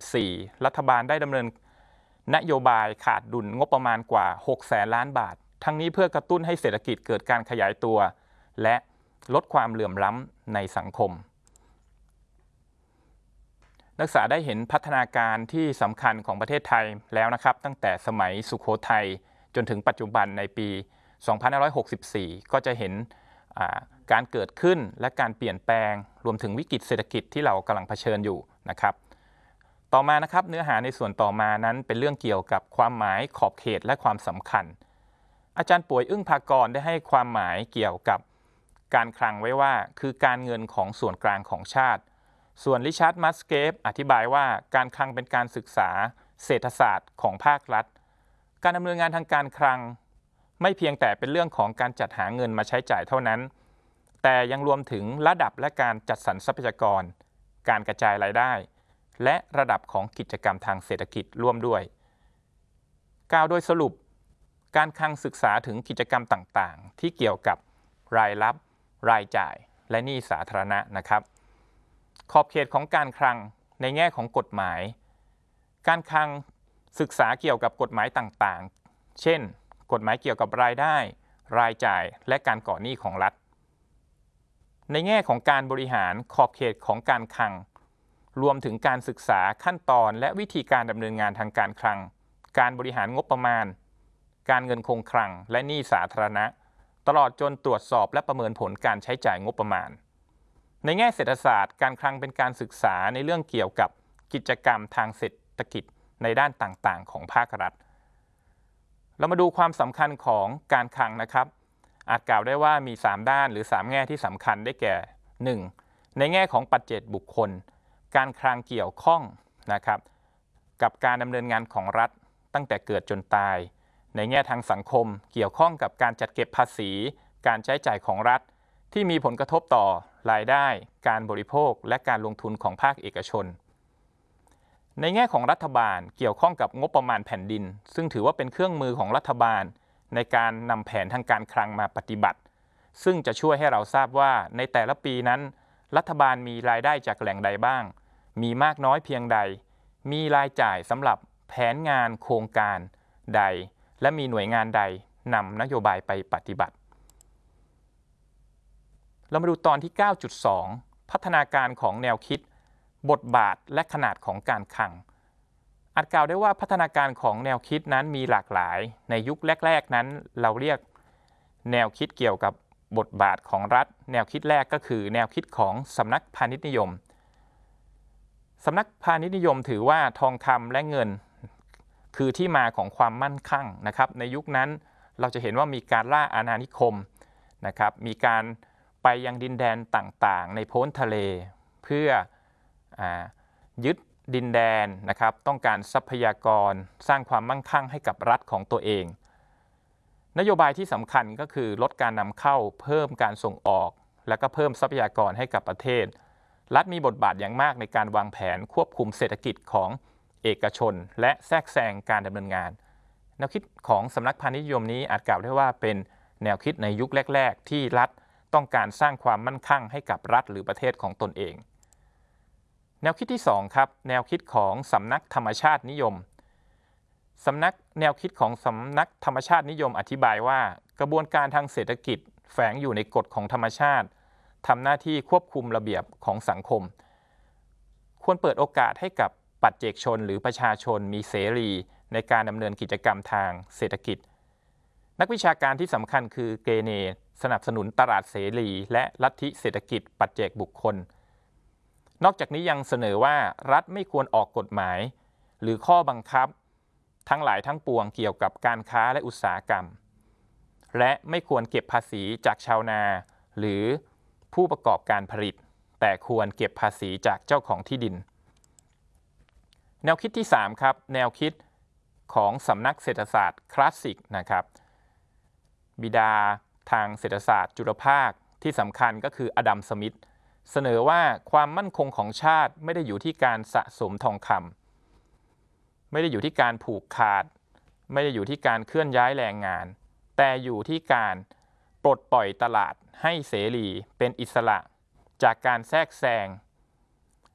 2564 รัฐบาลได้ดำเนินนโยบายขาดดุลงบประมาณกว่า 600,000 ล้านบาททั้งนี้เพื่อกระตุ้นให้เศรษฐกิจเกิดการขยายตัวและลดความเหลื่อมล้ำในสังคมนักศึกษาได้เห็นพัฒนาการที่สำคัญของประเทศไทยแล้วนะครับตั้งแต่สมัยสุโขทัยจนถึงปัจจุบันในปี 2564 ก็จะเห็นการเกิดขึ้นและการเปลี่ยนแปลงรวมถึงวิกฤตเศรษฐกิจที่เรากำลังเผชิญอยู่นะครับต่อมานะครับเนื้อหาในส่วนต่อมานั้นเป็นเรื่องเกี่ยวกับความหมายขอบเขตและความสำคัญอาจารย์ป่วยอึ้งภากรได้ให้ความหมายเกี่ยวกับการคลังไว้ว่าคือการเงินของส่วนกลางของชาติส่วนริชาร์ดมัสเกฟอธิบายว่าการคลังเป็นการศึกษาเศรษฐศาสตร์ของภาครัฐการดำเนินงานทางการคลังไม่เพียงแต่เป็นเรื่องของการจัดหาเงินมาใช้จ่ายเท่านั้นแต่ยังรวมถึงระดับและการจัดสรรทรัพยากรการกระจายรายได้และระดับของกิจกรรมทางเศรษฐกิจร่วมด้วยกล่าวโดยสรุปการคลังศึกษาถึงกิจกรรมต่างๆที่เกี่ยวกับรายรับรายจ่ายและหนี้สาธารณะนะครับขอบเขตของการคลังในแง่ของกฎหมายการคลังศึกษาเกี่ยวกับกฎหมายต่างๆเช่นกฎหมายเกี่ยวกับรายได้รายจ่ายและการก่อหนี้ของรัฐในแง่ของการบริหารขอบเขตของการคลังรวมถึงการศึกษาขั้นตอนและวิธีการดำเนินงานทางการคลังการบริหารงบประมาณการเงินคงคลังและหนี้สาธารณะตลอดจนตรวจสอบและประเมินผลการใช้จ่ายงบประมาณในแง่เศรษฐศาสตร์การคลังเป็นการศึกษาในเรื่องเกี่ยวกับกิจกรรมทางเศรษฐกิจในด้านต่างๆของภาครัฐเรามาดูความสำคัญของการคลังนะครับอาจกล่าวได้ว่ามี3ด้านหรือ3แง่ที่สำคัญได้แก่ 1. ในแง่ของปัจเจกบุคคลการคลังเกี่ยวข้องนะครับกับการดำเนินงานของรัฐตั้งแต่เกิดจนตายในแง่ทางสังคมเกี่ยวข้องกับการจัดเก็บภาษีการใช้จ่ายของรัฐที่มีผลกระทบต่อรายได้การบริโภคและการลงทุนของภาคเอกชนในแง่ของรัฐบาลเกี่ยวข้องกับงบประมาณแผ่นดินซึ่งถือว่าเป็นเครื่องมือของรัฐบาลในการนำแผนทางการคลังมาปฏิบัติซึ่งจะช่วยให้เราทราบว่าในแต่ละปีนั้นรัฐบาลมีรายได้จากแหล่งใดบ้างมีมากน้อยเพียงใดมีรายจ่ายสำหรับแผนงานโครงการใดและมีหน่วยงานใดนำนโยบายไปปฏิบัติเรามาดูตอนที่ 9.2 พัฒนาการของแนวคิดบทบาทและขนาดของการคลังอาจกล่าวได้ว่าพัฒนาการของแนวคิดนั้นมีหลากหลายในยุคแรกๆนั้นเราเรียกแนวคิดเกี่ยวกับบทบาทของรัฐแนวคิดแรกก็คือแนวคิดของสำนักพาณิชย์นิยมสำนักพาณิชย์นิยมถือว่าทองคำและเงินคือที่มาของความมั่นคงนะครับในยุคนั้นเราจะเห็นว่ามีการล่าอาณานิคมนะครับมีการไปยังดินแดนต่างๆในโพ้นทะเลเพื่อยึดดินแดนนะครับต้องการทรัพยากรสร้างความมั่งคั่งให้กับรัฐของตัวเองนโยบายที่สำคัญก็คือลดการนำเข้าเพิ่มการส่งออกและก็เพิ่มทรัพยากรให้กับประเทศรัฐมีบทบาทอย่างมากในการวางแผนควบคุมเศรษฐกิจของเอกชนและแทรกแซงการดำเนินงานแนวคิดของสำนักพาณิชย์นิยมนี้อาจกล่าวได้ว่าเป็นแนวคิดในยุคแรกๆที่รัฐต้องการสร้างความมั่นคงให้กับรัฐหรือประเทศของตนเองแนวคิดที่2ครับแนวคิดของสำนักธรรมชาตินิยมแนวคิดของสำนักธรรมชาตินิยมอธิบายว่ากระบวนการทางเศรษฐกิจแฝงอยู่ในกฎของธรรมชาติทำหน้าที่ควบคุมระเบียบของสังคมควรเปิดโอกาสให้กับปัจเจกชนหรือประชาชนมีเสรีในการดำเนินกิจกรรมทางเศรษฐกิจนักวิชาการที่สำคัญคือเกเนสนับสนุนตลาดเสรีและลัทธิเศรษฐกิจปัจเจกบุคคลนอกจากนี้ยังเสนอว่ารัฐไม่ควรออกกฎหมายหรือข้อบังคับทั้งหลายทั้งปวงเกี่ยวกับการค้าและอุตสาหกรรมและไม่ควรเก็บภาษีจากชาวนาหรือผู้ประกอบการผลิตแต่ควรเก็บภาษีจากเจ้าของที่ดินแนวคิดที่3ครับแนวคิดของสำนักเศรษฐศาสตร์คลาสสิกนะครับบิดาทางเศรษฐศาสตร์จุลภาคที่สำคัญก็คืออดัม สมิธเสนอว่าความมั่นคงของชาติไม่ได้อยู่ที่การสะสมทองคำไม่ได้อยู่ที่การผูกขาดไม่ได้อยู่ที่การเคลื่อนย้ายแรงงานแต่อยู่ที่การปลดปล่อยตลาดให้เสรีเป็นอิสระจากการแทรกแซง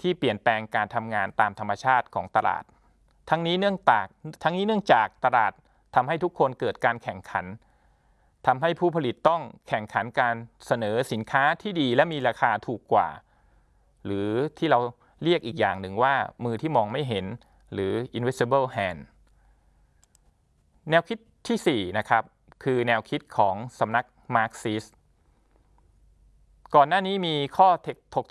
ที่เปลี่ยนแปลงการทำงานตามธรรมชาติของตลาดทั้งนี้เนื่องจากตลาดทำให้ทุกคนเกิดการแข่งขันทำให้ผู้ผลิตต้องแข่งขันการเสนอสินค้าที่ดีและมีราคาถูกกว่าหรือที่เราเรียกอีกอย่างหนึ่งว่ามือที่มองไม่เห็นหรือ invisible hand แนวคิดที่4นะครับคือแนวคิดของสำนักมาร์กซิสก่อนหน้านี้มีข้อถก